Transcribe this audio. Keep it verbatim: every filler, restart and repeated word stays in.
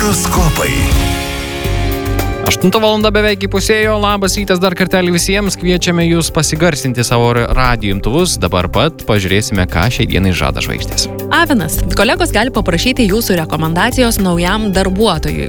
Horoskopai. aštunta valanda beveik įpusėjo, labas rytas dar kartelį visiems, kviečiame jūs pasigarsinti savo radijo imtuvus, dabar pat pažiūrėsime, ką šiai dienai žada žvaigždės. Avinas. Kolegos gali paprašyti jūsų rekomendacijos naujam darbuotojui.